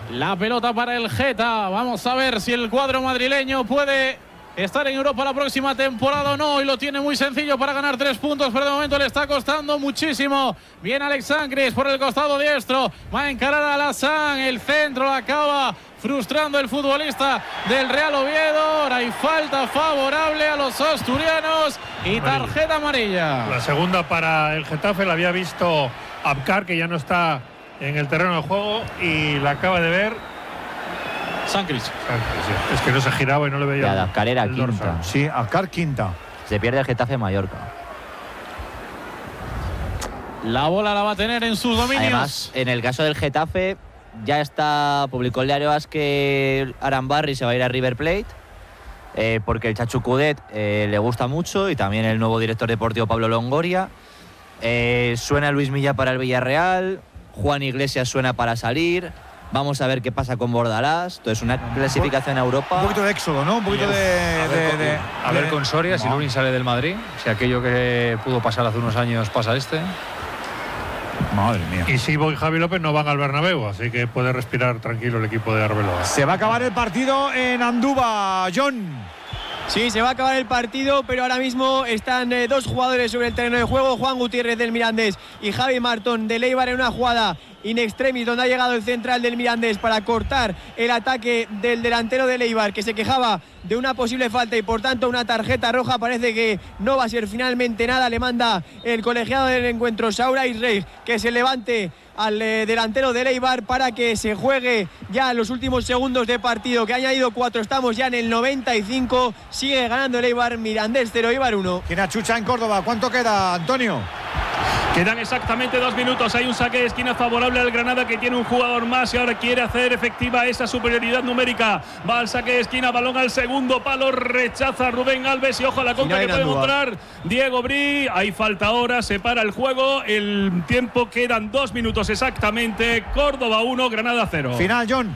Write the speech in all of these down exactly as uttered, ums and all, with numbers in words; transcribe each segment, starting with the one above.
La pelota para el Geta. Vamos a ver si el cuadro madrileño puede estar en Europa la próxima temporada o no. Y lo tiene muy sencillo para ganar tres puntos, pero de momento le está costando muchísimo. Viene Alex Ancris por el costado diestro. Va a encarar a Alassane. El centro acaba frustrando el futbolista del Real Oviedo. Ahora hay falta favorable a los asturianos y tarjeta amarilla. La segunda para el Getafe la había visto Abkar, que ya no está en el terreno de juego, y la acaba de ver Sancris. Sí. Es que no se giraba y no le veía. Ya, Abkar era quinta. Dorsal. Sí, Abkar quinta. Se pierde el Getafe Mallorca. La bola la va a tener en sus dominios. Además, en el caso del Getafe, ya está, publicó el diario AS que Arambarri se va a ir a River Plate, eh, porque el Chachu Coudet eh, le gusta mucho, y también el nuevo director deportivo Pablo Longoria. Eh, suena Luis Milla para el Villarreal, Juan Iglesias suena para salir. Vamos a ver qué pasa con Bordalás. Entonces, una clasificación a Europa. Un poquito de éxodo, ¿no? Un poquito de. A ver, de, con, de, a ver de, con Soria, no. Si Lunin sale del Madrid, si aquello que pudo pasar hace unos años pasa este. Madre mía. Y Sibo y Javi López no van al Bernabéu, así que puede respirar tranquilo el equipo de Arbeloa. Se va a acabar el partido en Andúba, John. Sí, se va a acabar el partido, pero ahora mismo están eh, dos jugadores sobre el terreno de juego, Juan Gutiérrez del Mirandés y Javi Martón del Eibar, en una jugada in extremis donde ha llegado el central del Mirandés para cortar el ataque del delantero del Eibar, que se quejaba de una posible falta y por tanto una tarjeta roja. Parece que no va a ser finalmente nada. Le manda el colegiado del encuentro, Saúl Rey, que se levante al eh, delantero del Eibar para que se juegue ya los últimos segundos de partido, que ha añadido cuatro. Estamos ya en el noventa y cinco. Sigue ganando el Eibar. Mirandés cero, Eibar uno. Tiene a Chucha en Córdoba. ¿Cuánto queda, Antonio? Quedan exactamente dos minutos. Hay un saque de esquina favorable al Granada, que tiene un jugador más y ahora quiere hacer efectiva esa superioridad numérica. Va al saque de esquina, balón al segundo palo, rechaza Rubén Alves y ojo a la contra que puede encontrar Diego Brí. Hay falta ahora, se para el juego. El tiempo, quedan dos minutos exactamente. Córdoba uno, Granada cero. Final, John.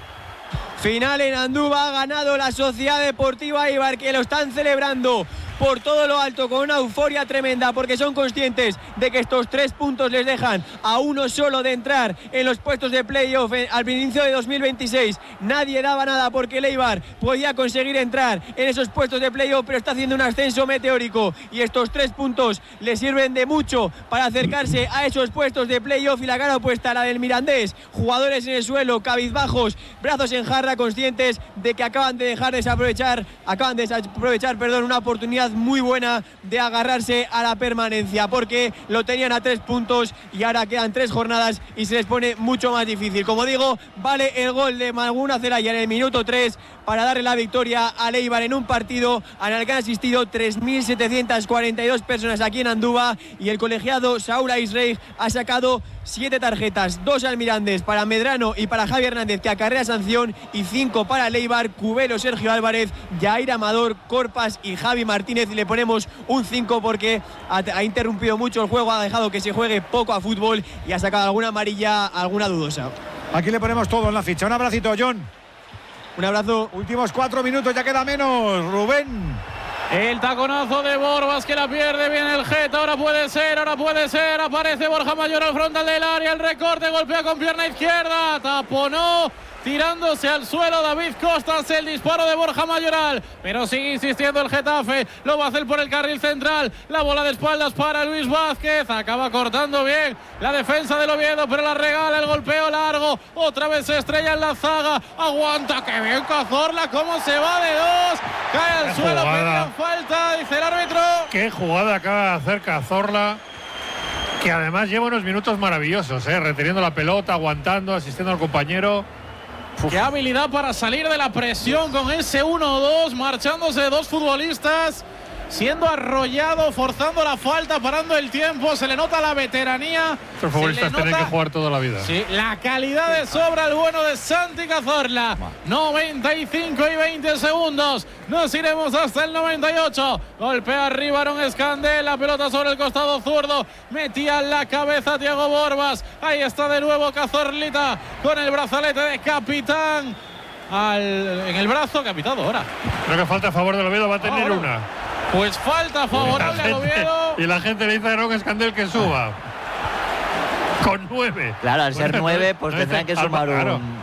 Final en Andúba. Ha ganado la Sociedad Deportiva Eibar, que lo están celebrando por todo lo alto con una euforia tremenda, porque son conscientes de que estos tres puntos les dejan a uno solo de entrar en los puestos de playoff al inicio de dos mil veintiséis. Nadie daba nada porque el Eibar podía conseguir entrar en esos puestos de playoff, pero está haciendo un ascenso meteórico y estos tres puntos le sirven de mucho para acercarse a esos puestos de playoff. Y la cara opuesta, la del Mirandés, jugadores en el suelo, cabizbajos, brazos en jarra, conscientes de que acaban de dejar desaprovechar, acaban de desaprovechar, perdón, una oportunidad muy buena de agarrarse a la permanencia, porque lo tenían a tres puntos y ahora quedan tres jornadas y se les pone mucho más difícil. Como digo, vale el gol de Malguna Zelaya en el minuto tres para darle la victoria al Eibar en un partido al que han asistido tres mil setecientas cuarenta y dos personas aquí en Andúba, y el colegiado Saúl Rey ha sacado siete tarjetas, dos al Mirandés para Medrano y para Javi Hernández, que acarrea sanción, y cinco para el Eibar, Cubero, Sergio Álvarez, Jair Amador, Corpas y Javi Martínez. Y le ponemos un cinco porque ha, ha interrumpido mucho el juego, ha dejado que se juegue poco a fútbol y ha sacado alguna amarilla, alguna dudosa. Aquí le ponemos todo en la ficha. Un abracito, John. Un abrazo. Últimos cuatro minutos, ya queda menos. Rubén. El taconazo de Borbas, que la pierde bien el Geta. Ahora puede ser, ahora puede ser. Aparece Borja Mayor al frontal del área. El recorte, golpea con pierna izquierda. Taponó, tirándose al suelo David Costas, el disparo de Borja Mayoral, pero sigue insistiendo el Getafe. Lo va a hacer por el carril central. La bola de espaldas para Luis Vázquez. Acaba cortando bien la defensa del Oviedo, pero la regala. El golpeo largo. Otra vez se estrella en la zaga. Aguanta, que bien Cazorla. Cómo se va de dos. Cae al suelo. Pedían falta, dice el árbitro. Qué jugada acaba de hacer Cazorla, que además lleva unos minutos maravillosos, ¿eh? Reteniendo la pelota, aguantando, asistiendo al compañero. Uf. Qué habilidad para salir de la presión con ese uno dos, marchándose dos futbolistas, siendo arrollado, forzando la falta, parando el tiempo. Se le nota la veteranía. Estos futbolistas tienen que jugar toda la vida. Sí, la calidad de sobra, el bueno de Santi Cazorla. noventa y cinco y veinte segundos. Nos iremos hasta el noventa y ocho. Golpea arriba Aaron Escandel, la pelota sobre el costado zurdo. Metía en la cabeza Thiago Borbas. Ahí está de nuevo Cazorlita con el brazalete de capitán al, en el brazo. Capitado ahora. Creo que falta a favor del Oviedo, va a tener ahora una. Pues falta favorable al Oviedo. Y la gente le dice a Aaron Escandel que suba. Con nueve. Claro, al ser nueve, pues tendrán que sumar un,